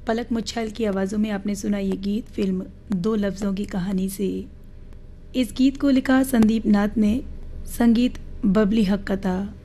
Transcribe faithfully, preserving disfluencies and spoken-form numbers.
पलक मुच्छल की आवाज़ों में आपने सुना ये गीत फिल्म दो लफ्ज़ों की कहानी से। इस गीत को लिखा संदीप नाथ ने, संगीत बबली हक का था।